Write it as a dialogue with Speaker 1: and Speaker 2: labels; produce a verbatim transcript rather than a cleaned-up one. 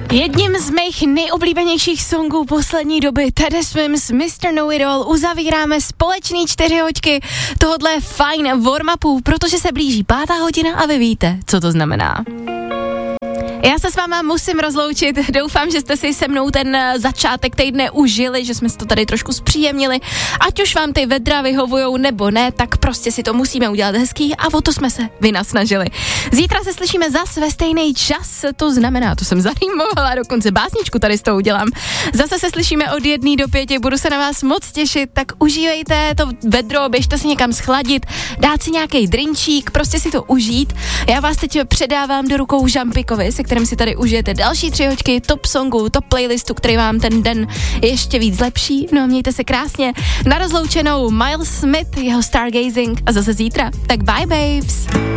Speaker 1: Jedním z mých nejoblíbenějších songů poslední doby, Teddy Swims, mister Know It All, uzavíráme společný čtyři hoďky tohodle fajn warm-upu, protože se blíží pátá hodina a vy víte, co to znamená. Já se s váma musím rozloučit, doufám, že jste si se mnou ten začátek týdne užili, že jsme si to tady trošku zpříjemnili, ať už vám ty vedra vyhovujou nebo ne, tak prostě si to musíme udělat hezký a o to jsme se vynasnažili. Zítra se slyšíme zas ve stejný čas, to znamená, to jsem zarýmovala, dokonce básničku tady s tou udělám. Zase se slyšíme od jedné do pěti, budu se na vás moc těšit, tak užívejte to vedro, běžte si někam schladit, dát si nějaký drinčík, prostě si to užít. Já vás teď předávám do rukou Žampikovi, se kterým si tady užijete další tři hoďky top songu, top playlistu, který vám ten den ještě víc zlepší. No a mějte se krásně. Na rozloučenou Miles Smith, jeho Stargazing a zase zítra. Tak bye babes.